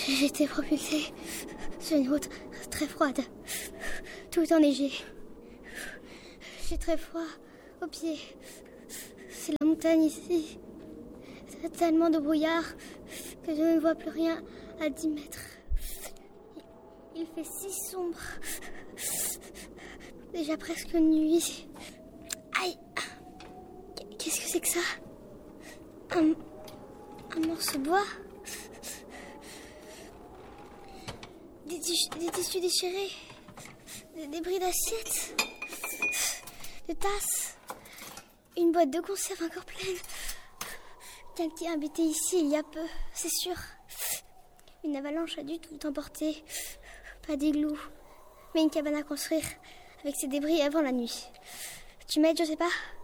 J'ai été propulsée sur une route très froide. Tout est enneigé. J'ai très froid aux pieds. C'est la montagne ici. Il y a tellement de brouillard que je ne vois plus rien à 10 mètres. Il fait si sombre. Déjà presque nuit. Aïe! Qu'est-ce que c'est que ça? Un morceau de bois? Des tissus déchirés? Des débris d'assiettes? De tasses? Une boîte de conserve encore pleine? Quelqu'un a habité ici il y a peu, c'est sûr. Une avalanche a dû tout emporter. Pas d'igloo, mais une cabane à construire avec ses débris avant la nuit. Tu m'aides, je sais pas?